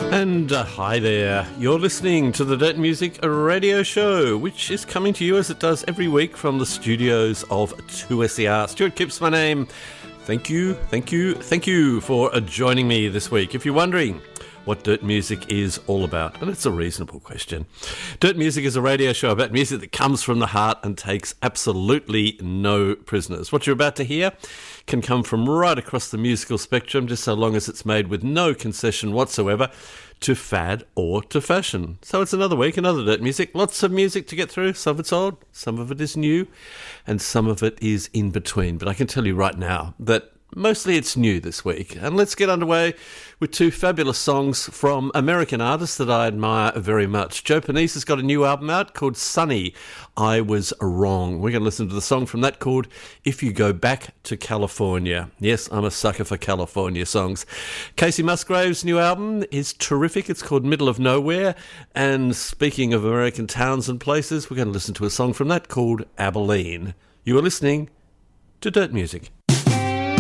And hi there, you're listening to the Dirt Music Radio Show, which is coming to you as it does every week from the studios of 2SER. Stuart Kipps, my name. Thank you for joining me this week. If you're wondering what Dirt Music is all about, and it's a reasonable question. Dirt Music is a radio show about music that comes from the heart and takes absolutely no prisoners. What you're about to hear can come from right across the musical spectrum, just so long as it's made with no concession whatsoever to fad or to fashion. So it's another week, another Dirt Music. Lots of music to get through. Some of it's old, some of it is new, and some of it is in between. But I can tell you right now that mostly it's new this week. And let's get underway with two fabulous songs from American artists that I admire very much. Joe Panisse has got a new album out called Sunny, I Was Wrong. We're going to listen to the song from that called If You Go Back to California. Yes, I'm a sucker for California songs. Kacey Musgrave's new album is terrific. It's called Middle of Nowhere. And speaking of American towns and places, we're going to listen to a song from that called Abilene. You are listening to Dirt Music.